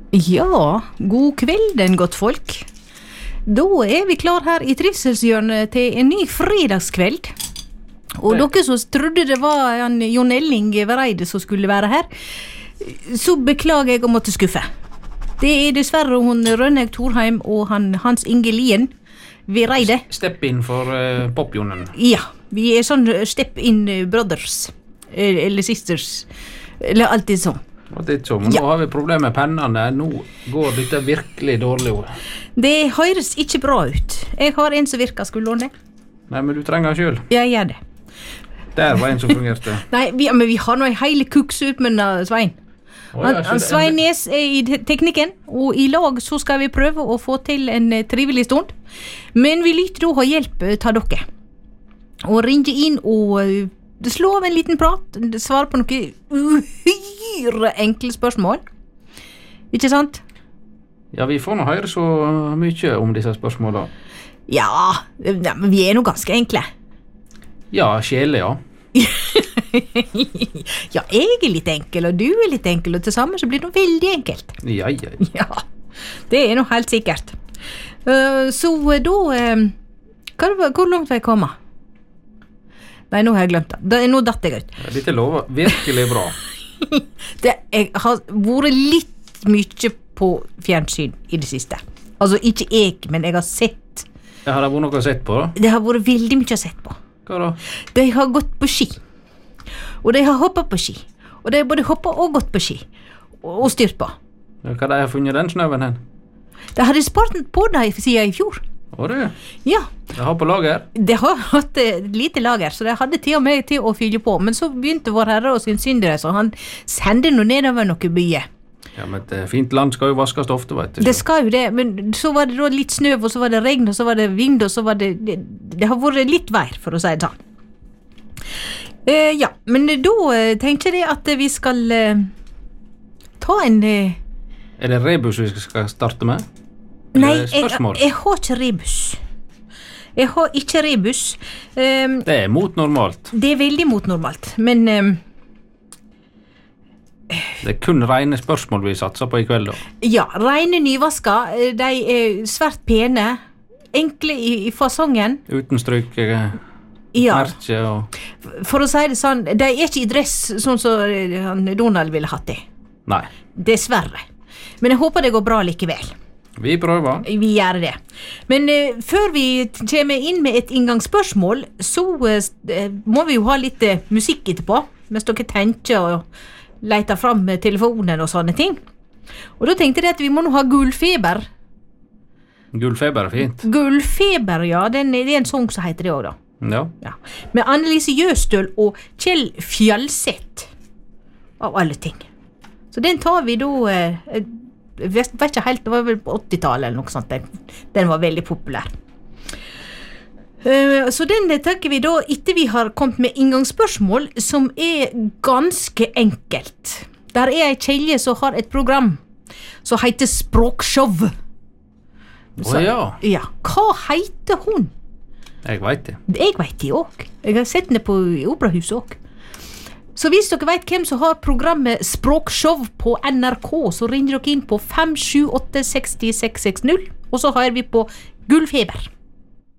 Ja, god kvelden, godt folk. Da vi klar her I trivselshjørnet til en ny fredagskveld. Og dere som trodde det var Jon Elling Vereide som skulle være her, så beklager jeg å måtte skuffe. Det dessverre hun Rønneig Thorheim og Hans Inge Lien Vereide. Step in for popjonen. Ja, vi sånn step in brothers, eller sisters, eller alltid sånn. Det så, men nå har vi problemer med pennene. Nå går dette virkelig dårlig. Det høres ikke bra ut. Jeg har en som virker, skulle låne. Nei, men du trenger selv. Jeg gjør det. Der var en som fungerte. Nei, men vi har nå en hele kuks ut med Svein. Svein Nes I teknikken, og I lag så skal vi prøve å få til en trivelig stund. Men vi lytter da ha hjelp til dere. Og ringe inn og slå av en liten prat, svare på noen uhyre enkle spørsmål. Ikke sant? Ja, vi får nå høre så mye om disse spørsmålene. Ja, men vi nå ganske enkle. Ja, sjele, ja. Ja, jeg litt enkel, og du litt enkel, og til sammen så blir det veldig enkelt. Ja. Ja, det noe helt sikkert. Så da, hvor langt var jeg kommet? Nei, nå har jeg glemt det. Nå datt jeg ut. Dette lover virkelig bra. Jeg har vært litt mye på fjernsyn I det siste. Altså, ikke jeg, men jeg har sett. Har det vært noe å sett på da? Det har vært veldig mye å sett på. Hva da? De har gått på ski. Og de har hoppet på ski. Og de har både hoppet og gått på ski. Og styrt på. Ja, hva de har funnet den snøven hen? De hadde spart på det siden I fjor. Å det? Ja. De har på lager? De har hatt lite lager, så de hadde til og med til å fylle på. Men så begynte vår herre og sin syndere, så han sendte noe nedover noe byer. Ja, men et fint land skal jo vaskes ofte, vet du. Det skal jo det, men så var det da litt snøv, og så var det regn, og så var det vind, og så var det har vært litt vær, for å si det sånn. Ja, men da tenkte jeg at vi skal ta en... det rebus vi skal starte med? Nei, jeg har ikke rebus. Jeg har ikke rebus. Det mot normalt. Det veldig mot normalt, men... Det kun rene spørsmål vi satser på I kveld da. Ja, rene nyvasker. De svært pene, enkle I fasongen. Uten stryk, merke og... For å si det sånn, de ikke I dress sånn som Donald ville hatt det. Nei. Dessverre. Men jeg håper det går bra likevel. Vi prøver. Vi gjør det. Men før vi kommer inn med et inngangsspørsmål, så må vi jo ha litt musikk etterpå, mens dere tenker og leter fram med telefonen og sånne ting. Og da tenkte jeg at vi må nå ha Gullfeber. Gullfeber fint. Gullfeber, ja. Det en sang som heter det også da. Ja. Med Annelise Jøstøl og Kjell Fjallseth. Av alle ting. Så den tar vi da... Jeg vet ikke helt, det var vel på 80-tallet eller noe sånt. Den var veldig populær. Så den takker vi da etter vi har kommet med inngangsspørsmål som ganske enkelt. Der en kjelje som har et program som heter Språkshow. Ja. Ja. Hva heter hun? Jeg vet det. Jeg vet det også. Jeg har sett henne på Operahuset også. Så hvis dere vet hvem som har programmet Språkshow på NRK, så ringer dere inn på 578 60 660, og så har vi på Gullfeber.